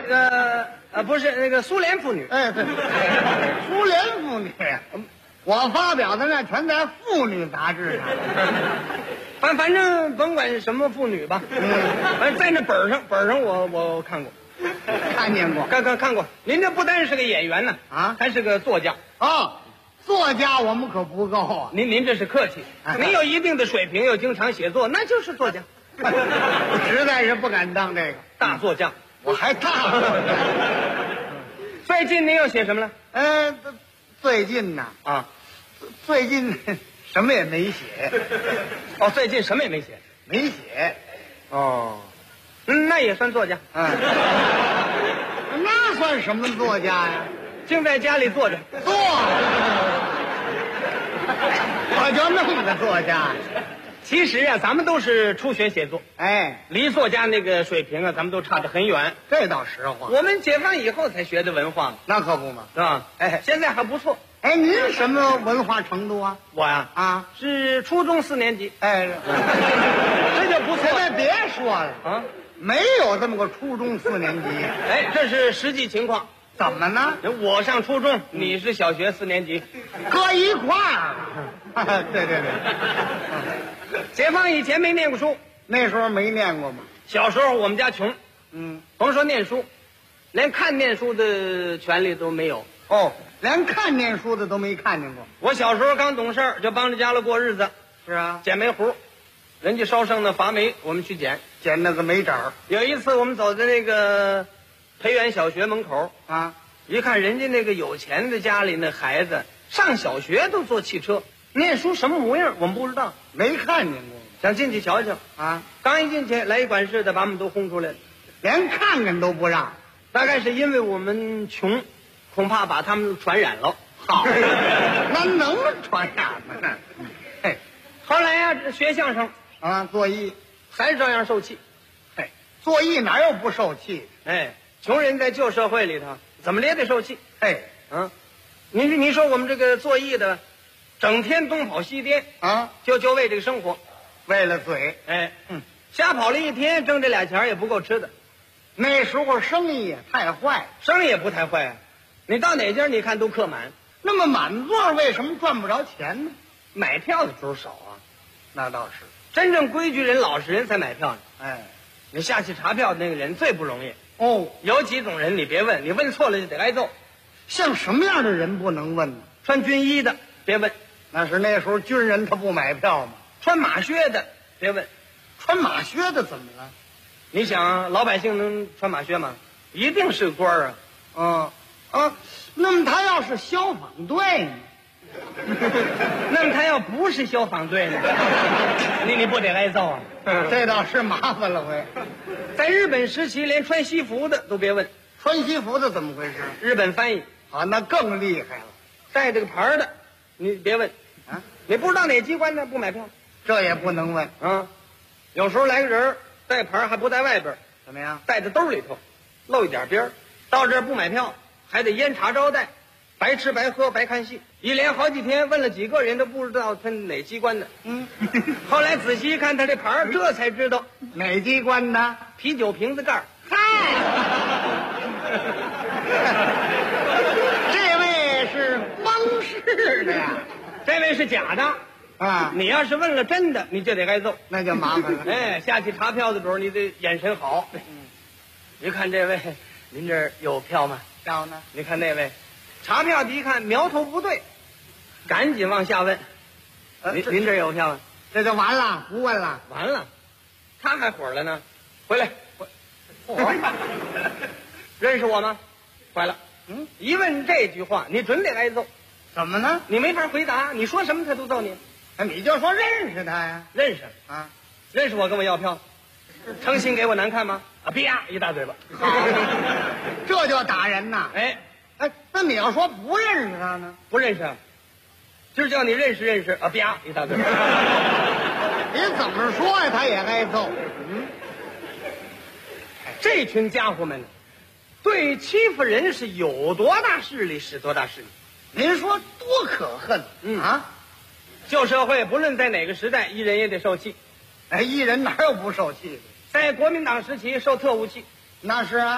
不是那个苏联妇女。 哎，对，苏联妇女，我发表的那全在《妇女》杂志上。 反正甭管什么妇女吧，反正在那本上我看过， 看见过， 看过。您这不单是个演员呢，还是个作家。 哦，作家我们可不够啊。 您这是客气，您有一定的水平，又经常写作，那就是作家。 实在是不敢当这个大作家， 我还大作家。 最近您又写什么了？ 最近呢最近什么也没写。 哦，最近什么也没写， 没写。 哦，那也算作家。 那算什么作家呀？ 净在家里坐着， 我就弄个作家。 其实啊，咱们都是初学写作，离作家那个水平啊，咱们都差得很远。 这倒实话。 我们解放以后才学的文化， 那可不嘛， 是吧？现在还不错。 您什么文化程度啊？ 我呀，是初中4年级。 这就不错。现在别说了啊，没有这么个初中4年级。 这是实际情况。 怎么呢？ 我上初中，你是小学4年级， 搁一块儿。对。 解放以前没念过书， 那时候没念过吗？ 小时候我们家穷，甭说念书，连看念书的权利都没有。 连看念书的都没看见过。 我小时候刚懂事就帮着家里过日子。 是啊， 捡煤糊，人家烧剩的伐煤，我们去捡那个煤渣。 有一次我们走在那个培元小学门口一看人家那个有钱的家里那孩子上小学都坐汽车，念书什么模样我们不知道， 没看见过， 想进去瞧瞧刚一进去，来一管事的把我们都轰出来了， 连看看都不让。 大概是因为我们穷，恐怕把他们传染了。 好，那能传染吗？ 后来学相声作艺还是照样受气。 作艺哪有不受气？ 穷人在旧社会里头怎么也得受气。你说我们这个作艺的，整天东跑西颠就为这个生活， 为了嘴。 瞎跑了一天，挣这俩钱也不够吃的。 那时候生意也太坏， 生意也不太坏你到哪家你看都客满， 那么满座为什么赚不着钱呢？ 买票的时候少那倒是， 真正规矩人、老实人才买票呢。你下去查票的那个人最不容易。有几种人你别问，你问错了就得挨揍。 像什么样的人不能问呢？ 穿军衣的别问， 那是那时候军人他不买票吗？ 穿马靴的别问， 穿马靴的怎么了？ 你想老百姓能穿马靴吗？一定是个官那么他要是消防队呢？ 那么他要不是消防队呢？你不得挨揍这倒是麻烦了回。 在日本时期，连穿西服的都别问。 穿西服的怎么回事？ 日本翻译那更厉害了。 带这个牌的你别问你不知道哪机关的不买票， 这也不能问有时候来个人带牌还不带外边， 怎么样？ 带在兜里头，露一点边到这儿不买票，还得烟茶招待，白吃白喝白看戏，一连好几天，问了几个人都不知道他哪机关的。后来仔细一看他这牌这才知道哪机关的。 啤酒瓶子盖这位是蒙氏的呀， 这位是假的你要是问了真的，你就得挨揍， 那就麻烦了。 下去查票的时候你得眼神好。你看这位，您这儿有票吗？ 票呢？ 你看那位，查票的一看苗头不对，赶紧往下问。您这儿有票吗？ 这就完了，不问了。 完了，他还火了呢。回来，认识我吗？坏了，一问这句话，你准得挨揍。 怎么呢？ 你没法回答，你说什么他都揍你。 你就说认识他呀？ 认识认识我跟我要票，诚心给我难看吗？啪一大嘴巴。 这就打人呐！那你要说不认识他呢？ 不认识，今儿叫你认识认识啪一大嘴巴。 你怎么说呀？他也挨揍。 这群家伙们对欺负人是有多大势力使多大势力。 您说多可恨旧社会不论在哪个时代，一人也得受气。 一人哪有不受气的？ 在国民党时期受特务气。 那是